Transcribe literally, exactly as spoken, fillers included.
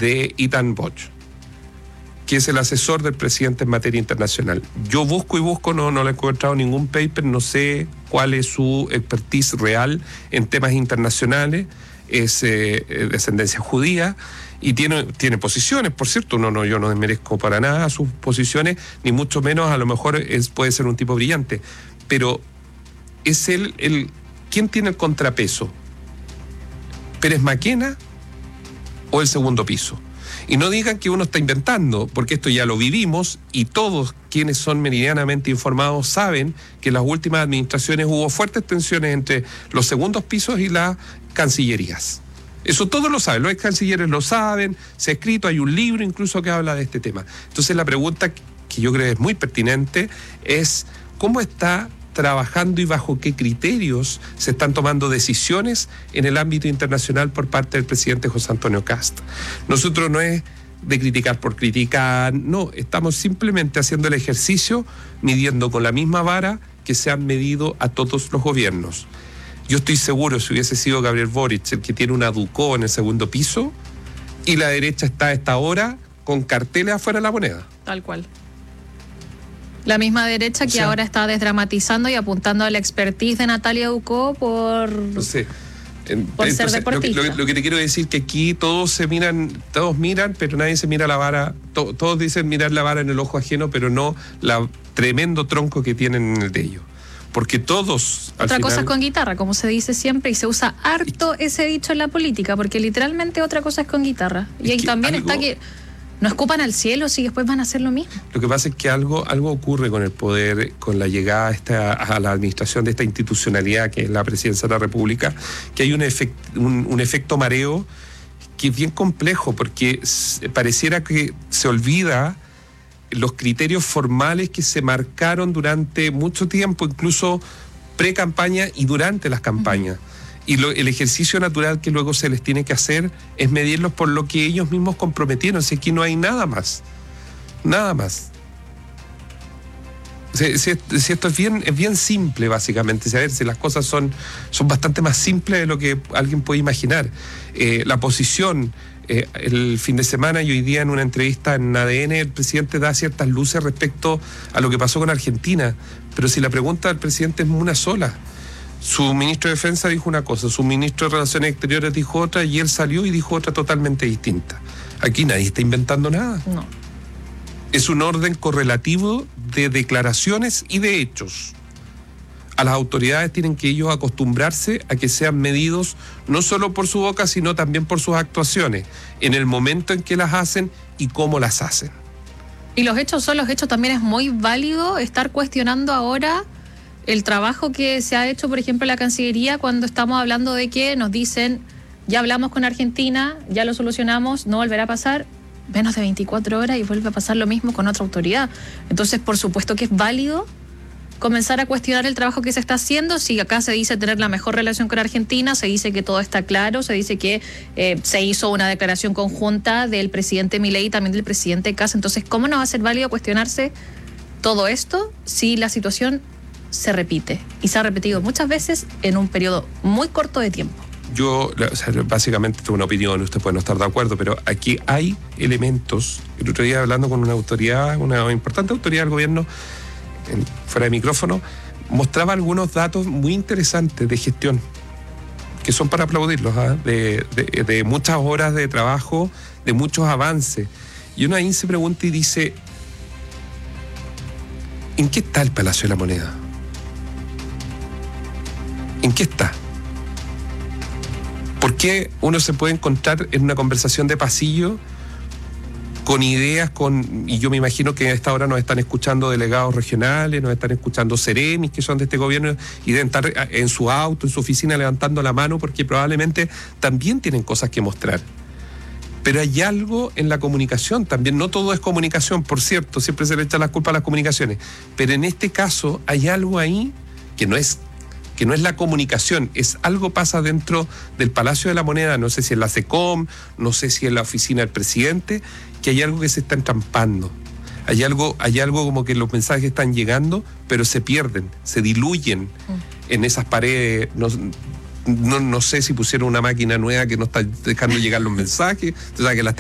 de Ethan Bosch, que es el asesor del presidente en materia internacional. Yo busco y busco, no, no le he encontrado ningún paper, no sé cuál es su expertise real en temas internacionales, es eh, de ascendencia judía y tiene, tiene posiciones, por cierto, no, no, yo no desmerezco para nada sus posiciones, ni mucho menos a lo mejor es, puede ser un tipo brillante, pero es él, el, ¿quién tiene el contrapeso? ¿Pérez Maquena o el segundo piso? Y no digan que uno está inventando, porque esto ya lo vivimos y todos quienes son meridianamente informados saben que en las últimas administraciones hubo fuertes tensiones entre los segundos pisos y las cancillerías. Eso todos lo saben, los ex cancilleres lo saben, se ha escrito, hay un libro incluso que habla de este tema. Entonces la pregunta que yo creo que es muy pertinente es ¿cómo está trabajando y bajo qué criterios se están tomando decisiones en el ámbito internacional por parte del presidente José Antonio Kast? Nosotros no es de criticar por criticar, no, estamos simplemente haciendo el ejercicio midiendo con la misma vara que se han medido a todos los gobiernos. Yo estoy seguro, si hubiese sido Gabriel Boric el que tiene una Ducó en el segundo piso y la derecha está a esta hora con carteles afuera de la Moneda. Tal cual. La misma derecha que o sea, ahora está desdramatizando y apuntando a la expertise de Natalia Ducó por, no sé, en, por entonces, ser deportista. Lo, lo, lo que te quiero decir es que aquí todos se miran, todos miran, pero nadie se mira la vara, to, todos dicen mirar la vara en el ojo ajeno, pero no la tremendo tronco que tienen en el de ellos. Porque todos... Otra al cosa final, es con guitarra, como se dice siempre, y se usa harto ese dicho en la política, porque literalmente otra cosa es con guitarra. Y ahí también algo, está que no escupan al cielo si después van a hacer lo mismo. Lo que pasa es que algo, algo ocurre con el poder, con la llegada a, esta, a la administración de esta institucionalidad que es la presidencia de la República, que hay un, efect, un, un efecto mareo que es bien complejo, porque pareciera que se olvida los criterios formales que se marcaron durante mucho tiempo, incluso pre-campaña y durante las campañas. Uh-huh. Y lo, el ejercicio natural que luego se les tiene que hacer es medirlos por lo que ellos mismos comprometieron. Si aquí no hay nada más. Nada más. Si, si, si esto es bien, es bien simple, básicamente. Si, a ver, si las cosas son, son bastante más simples de lo que alguien puede imaginar. Eh, la posición... Eh, el fin de semana y hoy día en una entrevista en A D N el presidente da ciertas luces respecto a lo que pasó con Argentina, pero si la pregunta del presidente es una sola. Su ministro de Defensa dijo una cosa, su ministro de Relaciones Exteriores dijo otra y él salió y dijo otra totalmente distinta. Aquí nadie está inventando nada. No. Es un orden correlativo de declaraciones y de hechos. A las autoridades tienen que ellos acostumbrarse a que sean medidos no solo por su boca, sino también por sus actuaciones, en el momento en que las hacen y cómo las hacen. Y los hechos son los hechos, también es muy válido estar cuestionando ahora el trabajo que se ha hecho, por ejemplo, en la Cancillería, cuando estamos hablando de que nos dicen, ya hablamos con Argentina, ya lo solucionamos, no volverá a pasar, menos de veinticuatro horas y vuelve a pasar lo mismo con otra autoridad. Entonces, por supuesto que es válido comenzar a cuestionar el trabajo que se está haciendo. Si acá se dice tener la mejor relación con Argentina, se dice que todo está claro, se dice que eh, se hizo una declaración conjunta del presidente Milei y también del presidente Kast. Entonces, ¿cómo no va a ser válido cuestionarse todo esto si la situación se repite? Y se ha repetido muchas veces en un periodo muy corto de tiempo. Yo, o sea, básicamente tengo una opinión, usted puede no estar de acuerdo, pero aquí hay elementos. El otro día hablando con una autoridad, una importante autoridad del gobierno, En, fuera de micrófono, mostraba algunos datos muy interesantes de gestión que son para aplaudirlos, ¿eh? de, de, de muchas horas de trabajo, de muchos avances, y uno ahí se pregunta y dice, ¿en qué está el Palacio de la Moneda? ¿En qué está? ¿Por qué uno se puede encontrar en una conversación de pasillo con ideas, con y yo me imagino que a esta hora nos están escuchando delegados regionales, nos están escuchando seremis que son de este gobierno y deben estar en su auto, en su oficina levantando la mano porque probablemente también tienen cosas que mostrar? Pero hay algo en la comunicación también, no todo es comunicación, por cierto, siempre se le echa la culpa a las comunicaciones, pero en este caso hay algo ahí que no es que no es la comunicación, es algo pasa dentro del Palacio de la Moneda, no sé si es la SECOM, no sé si es la oficina del presidente, que hay algo que se está entrampando. Hay algo, hay algo como que los mensajes están llegando, pero se pierden, se diluyen mm. en esas paredes. No, no, no sé si pusieron una máquina nueva que no está dejando llegar los mensajes, o sea, que las